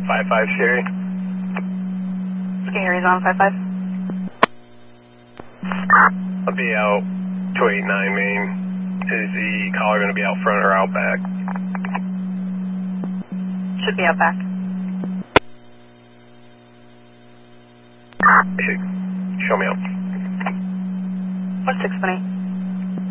55 Sherry. Gary's on 55. I'll be out 289 Main. Is the caller going to be out front or out back? Should be out back. Show me out. What's 620?